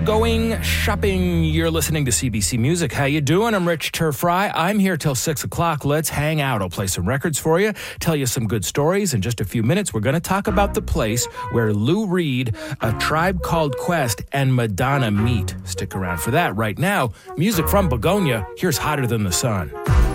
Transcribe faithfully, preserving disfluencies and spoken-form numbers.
going shopping. You're listening to C B C Music. How you doing? I'm Rich Turfry. I'm here till six o'clock. Let's hang out. I'll play some records for you, tell you some good stories. In just a few minutes, we're going to talk about the place where Lou Reed, A Tribe Called Quest, and Madonna meet. Stick around for that. Right now, music from Begonia. Here's Hotter Than the Sun.